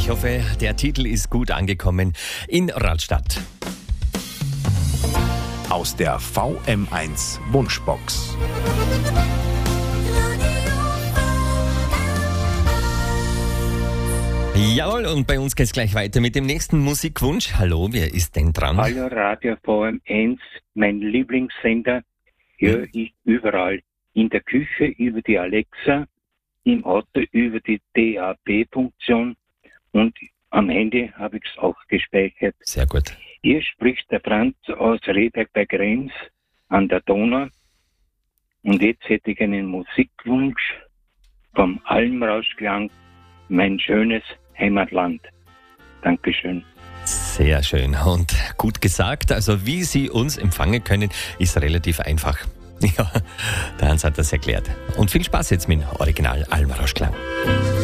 hoffe, der Titel ist gut angekommen in Rastatt. Aus der VM1 Wunschbox. Jawohl, und bei uns geht's gleich weiter mit dem nächsten Musikwunsch. Hallo, wer ist denn dran? Hallo Radio VM1, mein Lieblingssender, höre ich überall. In der Küche über die Alexa, im Auto über die DAB-Funktion und am Handy habe ich es auch gespeichert. Sehr gut. Hier spricht der Franz aus Rehberg bei Grenz an der Donau. Und jetzt hätte ich einen Musikwunsch vom Almrauschklang, mein schönes Heimatland. Dankeschön. Sehr schön und gut gesagt. Also wie Sie uns empfangen können, ist relativ einfach. Ja, der Hans hat das erklärt. Und viel Spaß jetzt mit dem Original Almrauschklang.